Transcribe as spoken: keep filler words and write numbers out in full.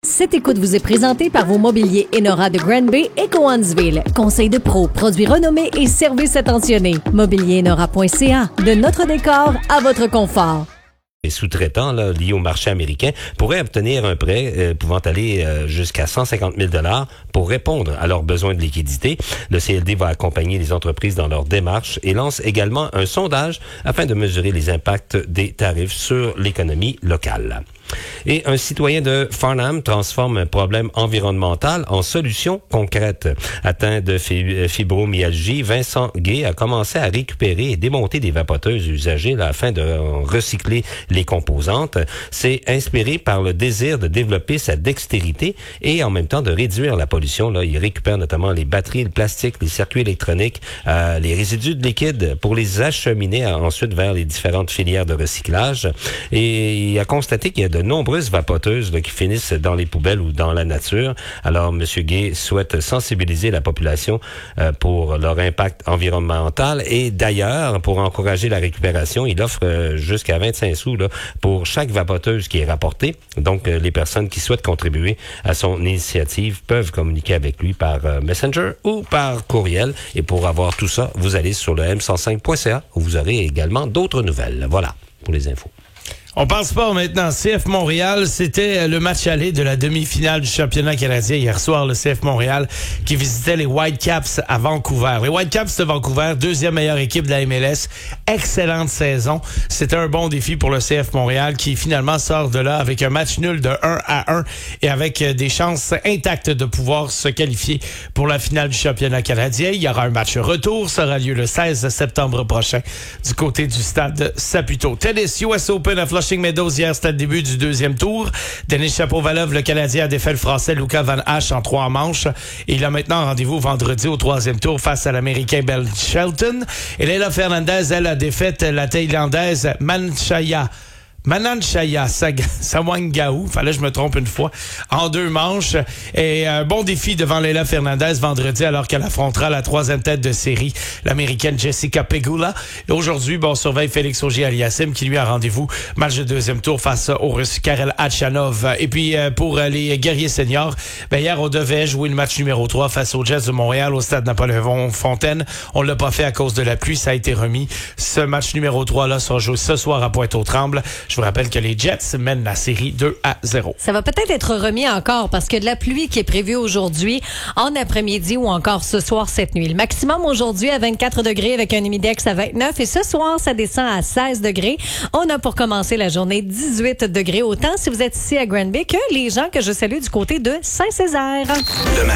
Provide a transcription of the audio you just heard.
Cette écoute vous est présentée par vos mobiliers Enora de Granby et Cowansville. Conseil de pro, produits renommés et services attentionnés. mobilier enora point c a. De notre décor à votre confort. Les sous-traitants là, liés au marché américain pourraient obtenir un prêt euh, pouvant aller euh, jusqu'à cent cinquante mille dollars pour répondre à leurs besoins de liquidité. Le C L D va accompagner les entreprises dans leur démarche et lance également un sondage afin de mesurer les impacts des tarifs sur l'économie locale. Et un citoyen de Farnham transforme un problème environnemental en solution concrète. Atteint de fibromyalgie, Vincent Gay a commencé à récupérer et démonter des vapoteuses usagées là, afin de recycler les composantes. C'est inspiré par le désir de développer sa dextérité et en même temps de réduire la pollution. Là, il récupère notamment les batteries, le plastique, les circuits électroniques, euh, les résidus de liquide pour les acheminer ensuite vers les différentes filières de recyclage. Et il a constaté qu'il y a de nombreuses vapoteuses là, qui finissent dans les poubelles ou dans la nature. Alors, M. Gay souhaite sensibiliser la population euh, pour leur impact environnemental et d'ailleurs, pour encourager la récupération, il offre euh, jusqu'à vingt-cinq sous là, pour chaque vapoteuse qui est rapportée. Donc, euh, les personnes qui souhaitent contribuer à son initiative peuvent communiquer avec lui par euh, Messenger ou par courriel. Et pour avoir tout ça, vous allez sur le m cent cinq point c a où vous aurez également d'autres nouvelles. Voilà pour les infos. On parle sport maintenant. C F Montréal, c'était le match aller de la demi-finale du championnat canadien hier soir. Le C F Montréal qui visitait les Whitecaps à Vancouver. Les Whitecaps de Vancouver, deuxième meilleure équipe de la M L S. Excellente saison. C'était un bon défi pour le C F Montréal qui finalement sort de là avec un match nul de un à un et avec des chances intactes de pouvoir se qualifier pour la finale du championnat canadien. Il y aura un match retour. Ça aura lieu le seize septembre prochain du côté du stade Saputo. Tennis U S Open à Flushing Meadows hier, c'était le début du deuxième tour. Denis Shapovalov, le Canadien, a défait le Français Luca Van Hache en trois manches. Et il a maintenant rendez-vous vendredi au troisième tour face à l'Américain Ben Shelton. Et Leylah Fernandez, elle, a défait la Thaïlandaise Manchaya. Mananchaya Sawangaou, fallait que je me trompe une fois, en deux manches. Et un bon défi devant Leylah Fernandez vendredi alors qu'elle affrontera la troisième tête de série, l'Américaine Jessica Pegula. Et aujourd'hui, bon, on surveille Félix Auger-Aliassime qui lui a rendez-vous match de deuxième tour face au Russe Karel Khachanov. Et puis pour les guerriers seniors, ben hier on devait jouer le match numéro trois face aux Jets de Montréal au stade Napoléon-Fontaine. On l'a pas fait à cause de la pluie, ça a été remis. Ce match numéro trois là sera joué ce soir à Pointe-aux-Trembles. Je vous rappelle que les Jets mènent la série deux à zéro. Ça va peut-être être remis encore parce que de la pluie qui est prévue aujourd'hui, en après-midi ou encore ce soir, cette nuit. Le maximum aujourd'hui à vingt-quatre degrés avec un humidex à vingt-neuf et ce soir, ça descend à seize degrés. On a pour commencer la journée dix-huit degrés, autant si vous êtes ici à Granby que les gens que je salue du côté de Saint-Césaire.